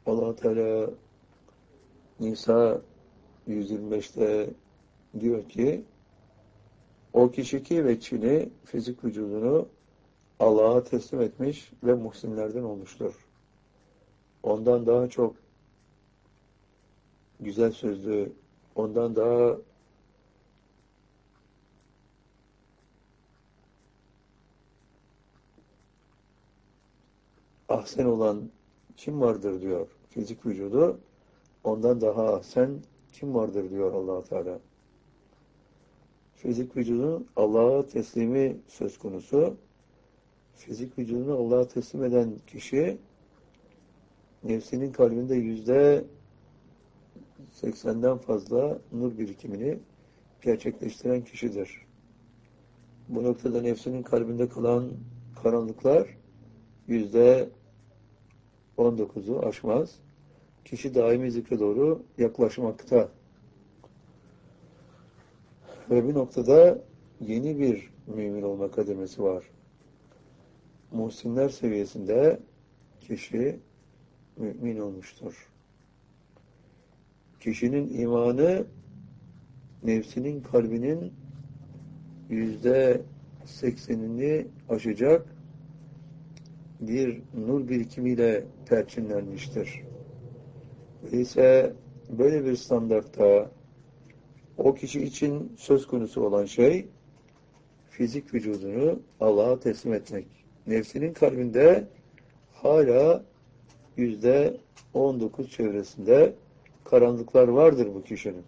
Allah Teala Nisa 125'te diyor ki o kişi ki ve Çin'i fizik vücudunu Allah'a teslim etmiş ve muhsinlerden olmuştur. Ondan daha çok güzel sözlü, ondan daha ahsen olan kim vardır diyor. Fizik vücudu ondan daha ahsen kim vardır diyor Allah Teala. Fizik vücudun Allah'a teslimi söz konusu. Fizik vücudunu Allah'a teslim eden kişi nefsinin kalbinde %80'den fazla nur birikimini gerçekleştiren kişidir. Bu noktada nefsinin kalbinde kalan karanlıklar %19'u aşmaz. Kişi daimi zikre doğru yaklaşmakta. Ve bir noktada yeni bir mümin olma kademesi var. Muhsinler seviyesinde kişi mümin olmuştur. Kişinin imanı nefsinin kalbinin %80'ini aşacak bir nur birikimiyle perçinlenmiştir. Öyleyse böyle bir standartta o kişi için söz konusu olan şey fizik vücudunu Allah'a teslim etmek. Nefsinin kalbinde hala %19 çevresinde karanlıklar vardır bu kişinin.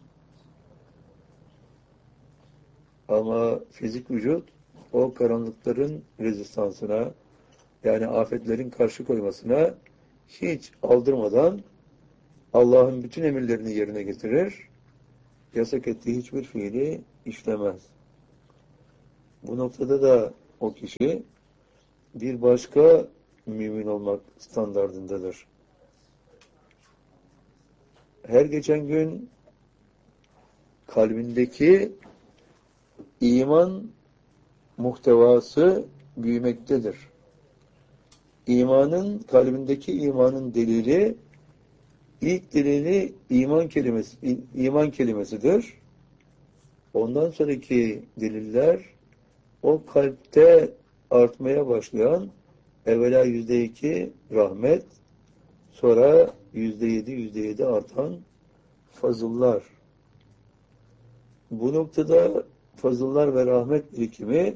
Ama fizik vücut o karanlıkların rezistansına, yani afetlerin karşı koymasına hiç aldırmadan Allah'ın bütün emirlerini yerine getirir, yasak ettiği hiçbir fiili işlemez. Bu noktada da o kişi bir başka mümin olmak standardındadır. Her geçen gün kalbindeki iman muhtevası büyümektedir. Kalbindeki imanın delili, ilk delili iman kelimesidir. Ondan sonraki deliller o kalpte artmaya başlayan evvela %2 rahmet, sonra %7 artan fazıllar. Bu noktada fazıllar ve rahmet birikimi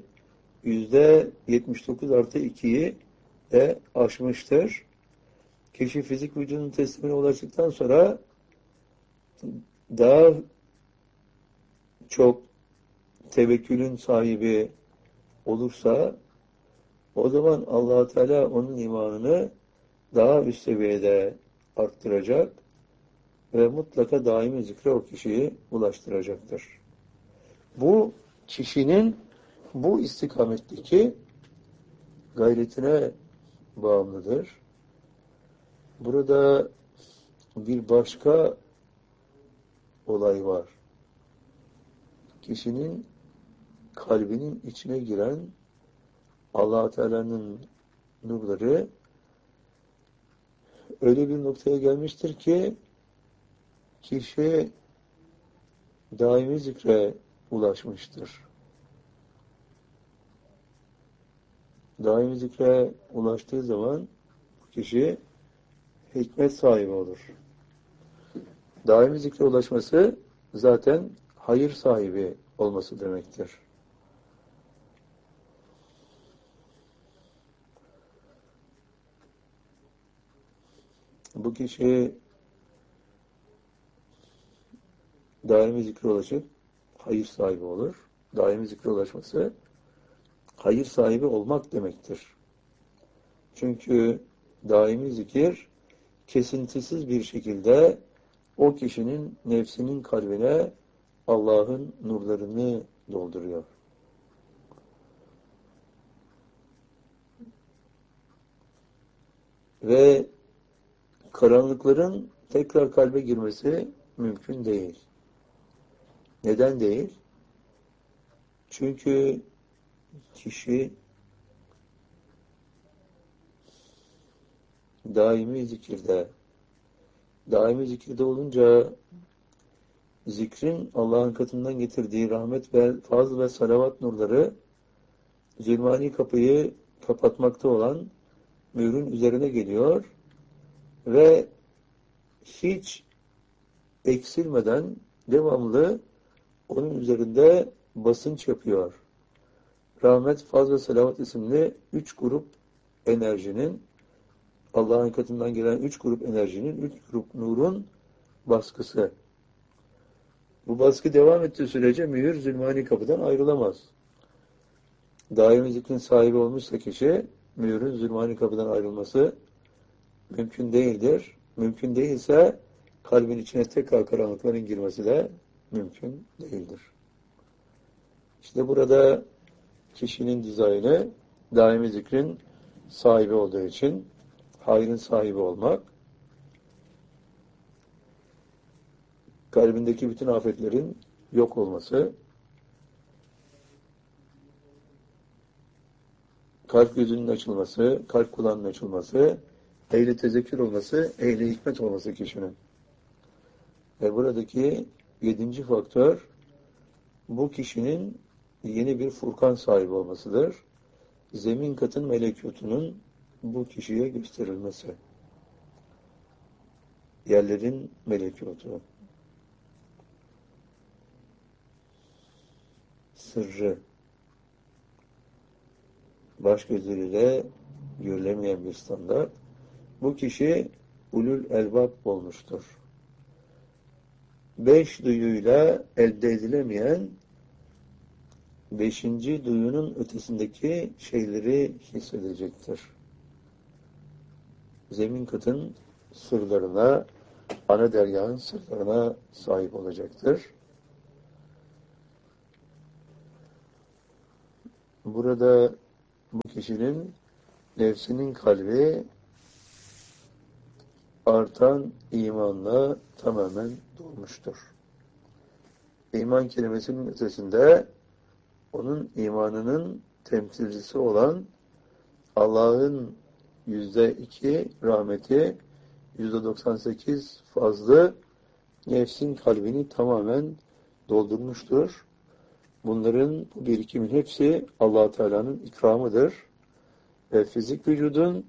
%79 artı 2'yi de aşmıştır. Kişi fizik vücudun teslimine ulaştıktan sonra daha çok tevekkülün sahibi olursa o zaman Allah Teala onun imanını daha üst seviyede arttıracak ve mutlaka daimi zikre o kişiyi ulaştıracaktır. Bu kişinin bu istikametteki gayretine bağımlıdır. Burada bir başka olay var. Kişinin kalbinin içine giren Allah Teala'nın nurları öyle bir noktaya gelmiştir ki kişi daimi zikre ulaşmıştır. Daimi zikre ulaştığı zaman kişi hikmet sahibi olur. Daimi zikre ulaşması zaten hayır sahibi olması demektir. Bu kişi daimi zikre ulaşıp hayır sahibi olur. Daimi zikre ulaşması hayır sahibi olmak demektir. Çünkü daimi zikir kesintisiz bir şekilde o kişinin nefsinin kalbine Allah'ın nurlarını dolduruyor. Ve karanlıkların tekrar kalbe girmesi mümkün değil. Neden değil? Çünkü kişi daimi zikirde Daimi zikirde olunca zikrin Allah'ın katından getirdiği rahmet ve fazl ve salavat nurları zulmani kapıyı kapatmakta olan mührün üzerine geliyor ve hiç eksilmeden devamlı onun üzerinde basınç yapıyor. Rahmet, faz ve salavat isimli 3 grup enerjinin, Allah'ın katından gelen 3 grup enerjinin, 3 grup nurun baskısı. Bu baskı devam ettiği sürece mühür zulmani kapıdan ayrılamaz. Daimi zikrin sahibi olmuşsa kişi, mühürün zulmani kapıdan ayrılması mümkün değildir. Mümkün değilse kalbin içine tekrar karanlıkların girmesi de mümkün değildir. İşte burada kişinin dizaynı daimi zikrin sahibi olduğu için hayrın sahibi olmak, kalbindeki bütün afetlerin yok olması, kalp gözünün açılması, kalp kulağının açılması, ehli tezekkür olması, ehli hikmet olması kişinin. Ve buradaki 7. faktör, bu kişinin yeni bir Furkan sahibi olmasıdır. Zemin katın melekutunun bu kişiye gösterilmesi. Yerlerin melekutu. Sırrı. Baş gözleriyle görülemeyen bir standart. Bu kişi ulul elbab olmuştur. 5 duyuyla elde edilemeyen 5. duyunun ötesindeki şeyleri hissedecektir. Zemin katın sırlarına, ana deryağın sırlarına sahip olacaktır. Burada bu kişinin nefsinin kalbi artan imanla tamamen dolmuştur. İman kelimesinin ötesinde onun imanının temsilcisi olan Allah'ın %2 rahmeti, %98 fazlı nefsin kalbini tamamen doldurmuştur. Bunların, bu birikimin hepsi Allah-u Teala'nın ikramıdır. Ve fizik vücudun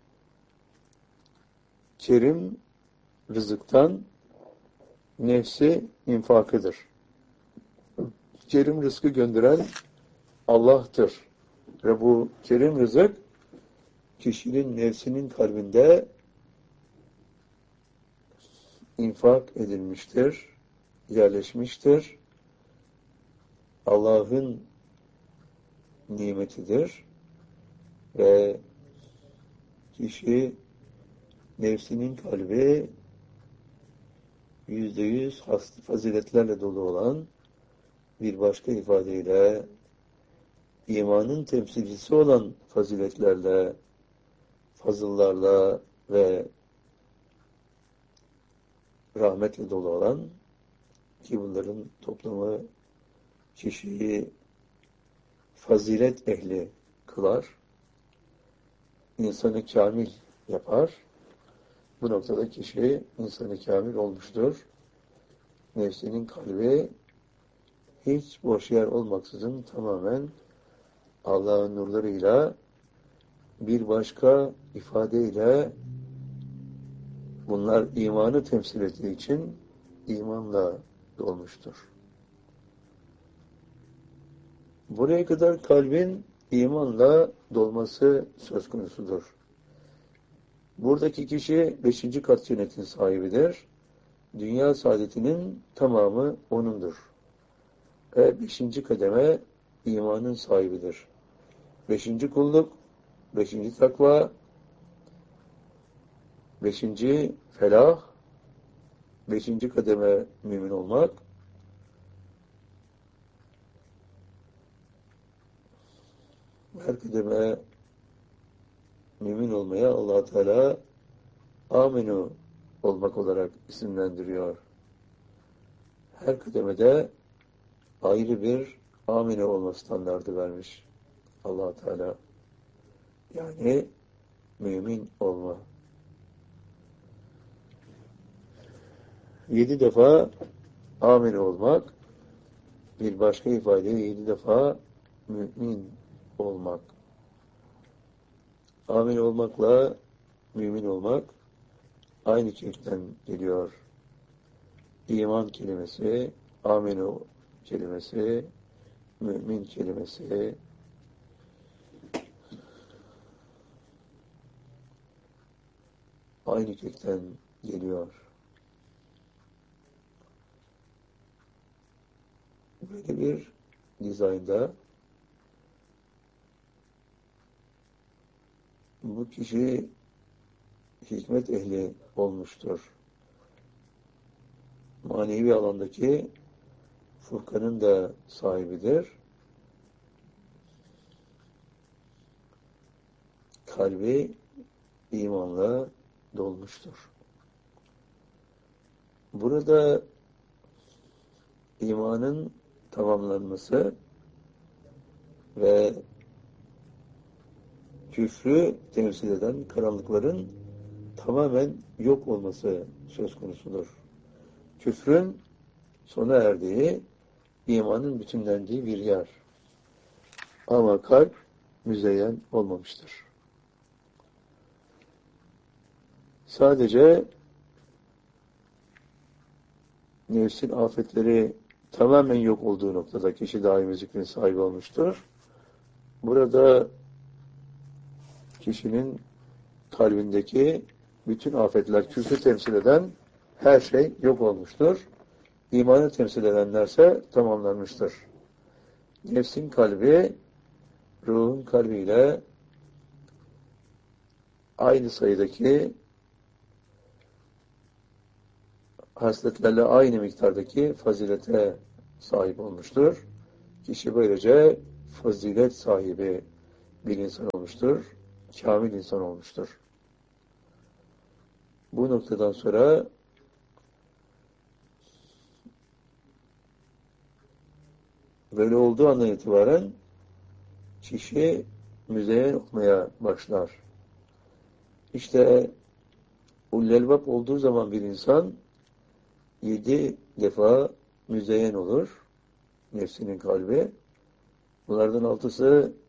kerim rızıktan nefsi infakıdır. Kerim rızkı gönderen Allah'tır. Ve bu kerim rızık kişinin nefsinin kalbinde infak edilmiştir, yerleşmiştir. Allah'ın nimetidir ve kişi nefsinin kalbi %100 faziletlerle dolu olan, bir başka ifadeyle imanın temsilcisi olan faziletlerle, fazıllarla ve rahmetle dolu olan, ki bunların toplamı kişiyi fazilet ehli kılar, insanı kamil yapar. Bu noktada kişi insanı kamil olmuştur. Nefsinin kalbi hiç boş yer olmaksızın tamamen Allah'ın nurlarıyla, bir başka ifadeyle bunlar imanı temsil ettiği için imanla dolmuştur. Buraya kadar kalbin imanla dolması söz konusudur. Buradaki kişi 5. kat cennetin sahibidir. Dünya saadetinin tamamı onundur. Ve 5. kademe imanın sahibidir. 5. kulluk, 5. takva, 5. felah, 5. kademe mümin olmak, her kademe mümin olmaya Allah Teala aminu olmak olarak isimlendiriyor. Her kademede ayrı bir aminu olma standardı vermiş Allah Teala. Yani mümin olma. 7 defa amel olmak, bir başka ifadeyle 7 defa mümin olmak. Amel olmakla mümin olmak aynı kökten geliyor. İman kelimesi, amel kelimesi, mümin kelimesi, aynı kökten geliyor. Böyle bir dizaynda bu kişi hikmet ehli olmuştur. Manevi alandaki Furkan'ın da sahibidir. Kalbi imanla dolmuştur. Burada imanın tamamlanması ve küfrü temsil eden karanlıkların tamamen yok olması söz konusudur. Küfrün sona erdiği, imanın bütünlendiği bir yer. Ama kalp müzeyyen olmamıştır. Sadece nefsin afetleri tamamen yok olduğu noktada kişi daimi zikrin sahibi olmuştur. Burada kişinin kalbindeki bütün afetler, küfrü temsil eden her şey yok olmuştur. İmanı temsil edenlerse tamamlanmıştır. Nefsin kalbi, ruhun kalbiyle aynı sayıdaki hasletlerle aynı miktardaki fazilete sahip olmuştur. Kişi böylece fazilet sahibi bir insan olmuştur. Kamil insan olmuştur. Bu noktadan sonra böyle olduğu andan itibaren kişi müzeyyen olmaya başlar. İşte ullelbab olduğu zaman bir insan 7 defa müzeyyen olur. Nefsinin kalbi. Bunlardan 6'sı